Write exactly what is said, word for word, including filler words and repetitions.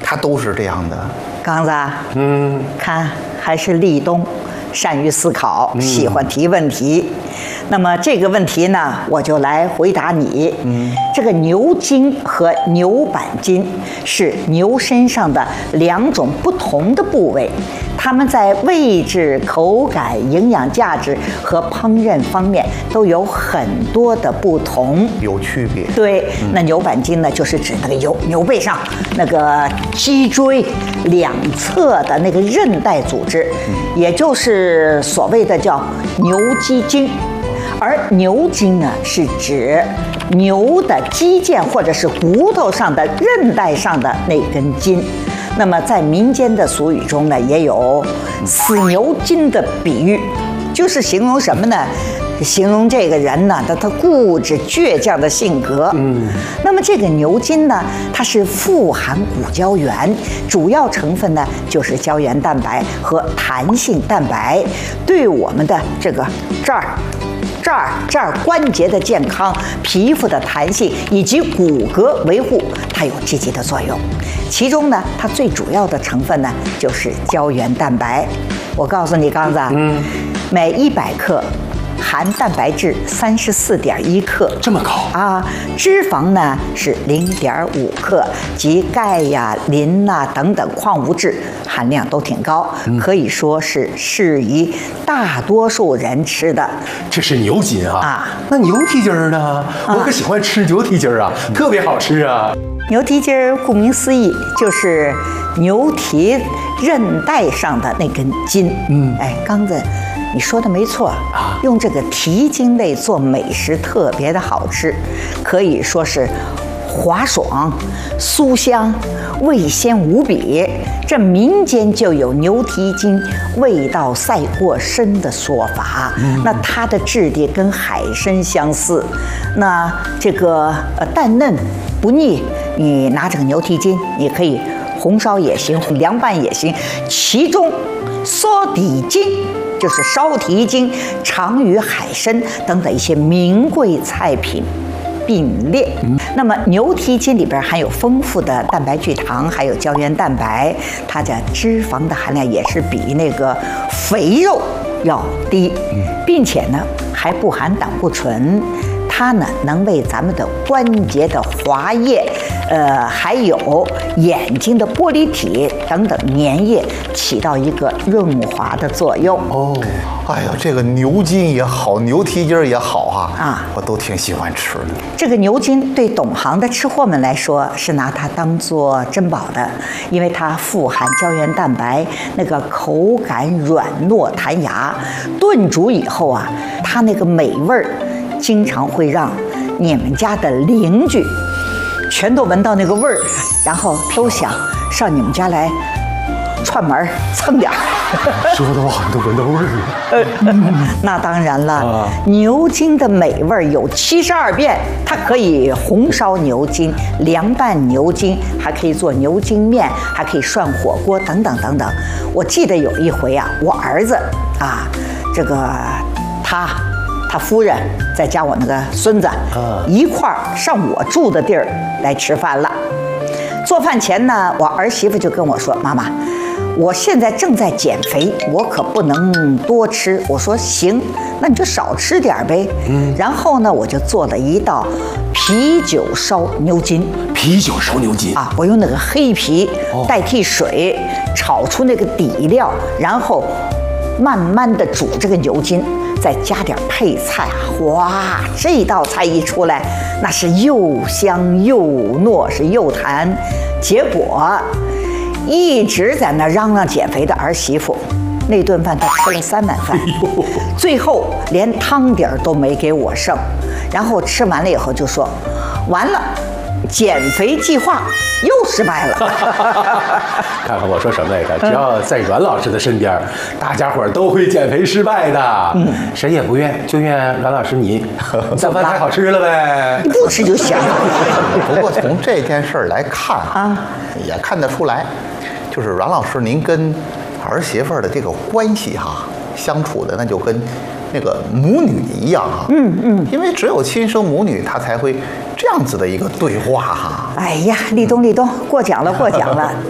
他都是这样的。 刚子， 嗯， 看还是立冬，善于思考，喜欢提问题。嗯、那么这个问题呢，我就来回答你。嗯，这个牛筋和牛板筋是牛身上的两种不同的部位，它们在位置、口感、营养价值和烹饪方面都有很多的不同， 有区别。 对，那牛板筋呢，就是指那个牛牛背上那个脊椎两侧的那个韧带组织，也就是所谓的叫牛脊筋。而牛筋呢，是指牛的肌腱或者是骨头上的韧带上的那根筋。那么在民间的俗语中呢，也有死牛筋的比喻，就是形容什么呢？形容这个人呢，他他固执倔强的性格。嗯，那么这个牛筋呢，它是富含骨胶原，主要成分呢就是胶原蛋白和弹性蛋白，对我们的这个这儿。这儿这儿关节的健康、皮肤的弹性以及骨骼维护，它有积极的作用。其中呢，它最主要的成分呢就是胶原蛋白。我告诉你，刚子，嗯，每一百克含蛋白质三十四点一克， 这么高啊！脂肪呢是零点五克，及钙呀、磷呐、等等矿物质含量都挺高，嗯、可以说是适宜大多数人吃的。 这是牛筋啊！ 啊， 那牛蹄筋儿呢？我可喜欢吃牛蹄筋儿啊，嗯、特别好吃啊！ 牛蹄筋儿顾名思义就是牛蹄韧带上的那根筋。嗯，哎，刚子。你说的没错啊，用这个蹄筋类做美食特别的好吃，可以说是滑爽、酥香、味鲜无比。这民间就有牛蹄筋味道赛过参的说法。嗯、那它的质地跟海参相似，那这个呃淡嫩不腻。你拿这个牛蹄筋，你可以红烧也行，凉拌也行，其中烧蹄筋。就是烧蹄筋、长鱼海参等等一些名贵菜品并列。嗯、那么牛蹄筋里边含有丰富的蛋白聚糖，还有胶原蛋白，它的脂肪的含量也是比那个肥肉要低，嗯、并且呢还不含胆固醇。它呢能为咱们的关节的滑液，呃，还有眼睛的玻璃体等等粘液起到一个润滑的作用。 哦，哎呀，这个牛筋也好，牛蹄筋也好啊， 啊， 我都挺喜欢吃的。 这个牛筋对懂行的吃货们来说是拿它当做珍宝的，因为它富含胶原蛋白，那个口感软糯弹牙，炖煮以后啊，它那个美味儿。经常会让你们家的邻居全都闻到那个味儿，然后都想上你们家来串门蹭点儿。 说的我都闻到味儿了。 那当然了，啊、牛筋的美味有七十二变，它可以红烧牛筋、凉拌牛筋，还可以做牛筋面，还可以涮火锅等等等等。我记得有一回啊，我儿子啊，这个他。他夫人再加我那个孙子，啊、一块儿上我住的地儿来吃饭了。做饭前呢，我儿媳妇就跟我说：“妈妈，我现在正在减肥，我可不能多吃。”我说：“行，那你就少吃点呗。”嗯。然后呢，我就做了一道啤酒烧牛筋。 啤酒烧牛筋啊！我用那个黑皮代替水，哦、炒出那个底料，然后慢慢的煮这个牛筋。再加点配菜，哇！这道菜一出来，那是又香又糯，是又弹。结果一直在那嚷嚷减肥的儿媳妇，那顿饭她吃了三碗饭，最后连汤底儿都没给我剩。然后吃完了以后就说：“完了。”减肥计划又失败了。 看看我说什么来着？只要在阮老师的身边，大家伙都会减肥失败的。嗯，谁也不愿，就愿阮老师你做饭太好吃了呗。 你不吃就行。 不过从这件事儿来看啊，也看得出来，就是阮老师您跟儿媳妇儿的这个关系哈，相处的那就跟那个母女一样哈。嗯嗯，因为只有亲生母女，她才会这样子的一个对话哈。 哎呀，立冬立冬，过奖了过奖了。